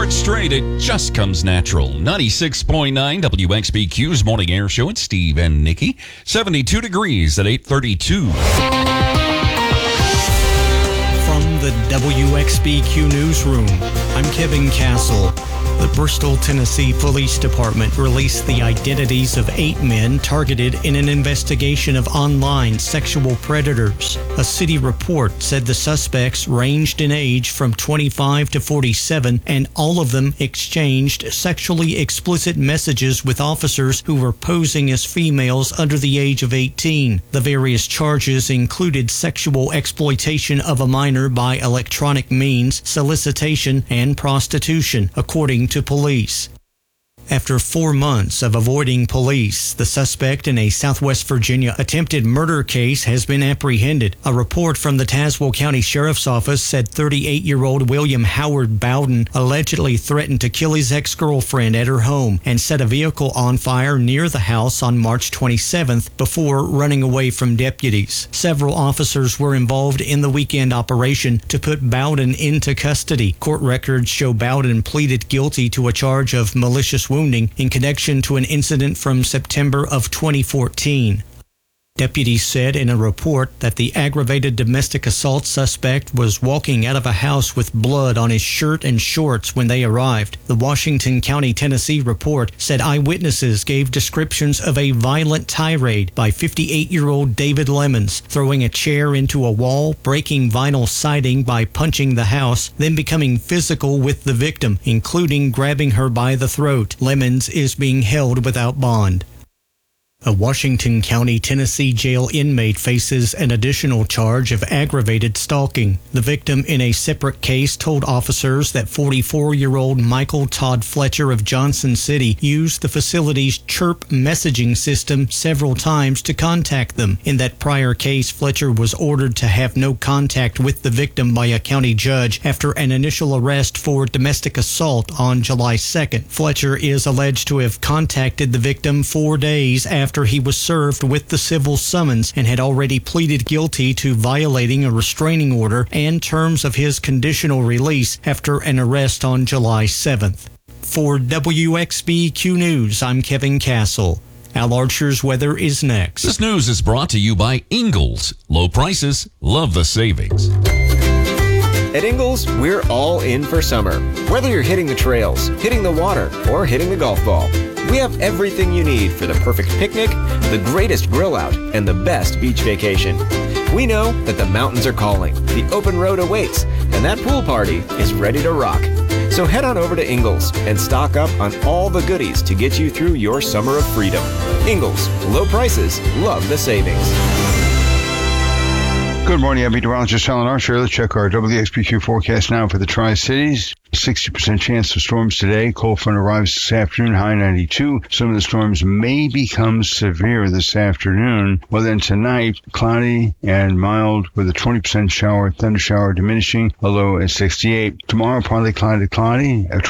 it straight, it just comes natural. 96.9 WXBQ's Morning Air Show. It's Steve and Nikki. 72 degrees at 8:32. From the WXBQ Newsroom, I'm Kevin Castle. The Bristol, Tennessee Police Department released the identities of 8 men targeted in an investigation of online sexual predators. A city report said the suspects ranged in age from 25 to 47, and all of them exchanged sexually explicit messages with officers who were posing as females under the age of 18. The various charges included sexual exploitation of a minor by electronic means, solicitation, and prostitution, according to police. After 4 months of avoiding police, the suspect in a Southwest Virginia attempted murder case has been apprehended. A report from the Tazewell County Sheriff's Office said 38-year-old William Howard Bowden allegedly threatened to kill his ex-girlfriend at her home and set a vehicle on fire near the house on March 27th before running away from deputies. Several officers were involved in the weekend operation to put Bowden into custody. Court records show Bowden pleaded guilty to a charge of malicious wounding in connection to an incident from September of 2014. Deputies said in a report that the aggravated domestic assault suspect was walking out of a house with blood on his shirt and shorts when they arrived. The Washington County, Tennessee report said eyewitnesses gave descriptions of a violent tirade by 58-year-old David Lemons, throwing a chair into a wall, breaking vinyl siding by punching the house, then becoming physical with the victim, including grabbing her by the throat. Lemons is being held without bond. A Washington County, Tennessee jail inmate faces an additional charge of aggravated stalking. The victim in a separate case told officers that 44-year-old Michael Todd Fletcher of Johnson City used the facility's Chirp messaging system several times to contact them. In that prior case, Fletcher was ordered to have no contact with the victim by a county judge after an initial arrest for domestic assault on July 2nd. Fletcher is alleged to have contacted the victim 4 days after he was served with the civil summons and had already pleaded guilty to violating a restraining order and terms of his conditional release after an arrest on July 7th. For WXBQ News, I'm Kevin Castle. Al Archer's weather is next. This news is brought to you by Ingalls. Low prices, love the savings. At Ingalls, we're all in for summer. Whether you're hitting the trails, hitting the water, or hitting the golf ball, we have everything you need for the perfect picnic, the greatest grill out, and the best beach vacation. We know that the mountains are calling, the open road awaits, and that pool party is ready to rock. So head on over to Ingalls and stock up on all the goodies to get you through your summer of freedom. Ingalls, low prices, love the savings. Good morning, I'm meteorologist Alan Archer. Let's check our WXBQ forecast now for the Tri-Cities. 60% chance of storms today. Cold front arrives this afternoon, high 92. Some of the storms may become severe this afternoon. Well, then tonight, cloudy and mild with a 20% shower, thunder shower diminishing, a low at 68. Tomorrow, partly cloudy, a